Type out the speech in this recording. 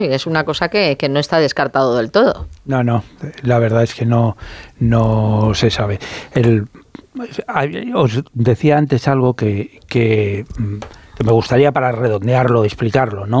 Es una cosa que no está descartado del todo. No, la verdad es que no se sabe. Os decía antes algo que me gustaría, para redondearlo, explicarlo, ¿no?